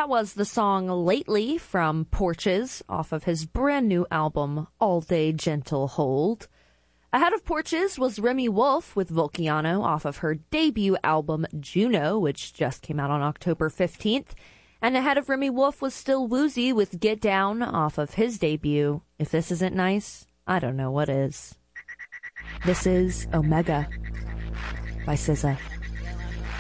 That was the song Lately from Porches off of his brand new album, All Day Gentle Hold. Ahead of Porches was Remi Wolf with Vulciano off of her debut album, Juno, which just came out on October 15th. And ahead of Remi Wolf was Still Woozy with Get Down off of his debut. If this isn't nice, I don't know what is. This is Omega by SZA.